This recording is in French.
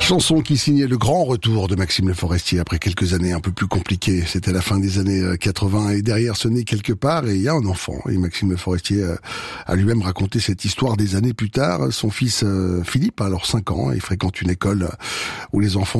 Chanson qui signait le grand retour de Maxime Le Forestier après quelques années un peu plus compliquées. C'était la fin des années 80 et derrière ce nez quelque part et il y a un enfant. Et Maxime Le Forestier a lui-même raconté cette histoire des années plus tard. Son fils Philippe a alors 5 ans et fréquente une école où les enfants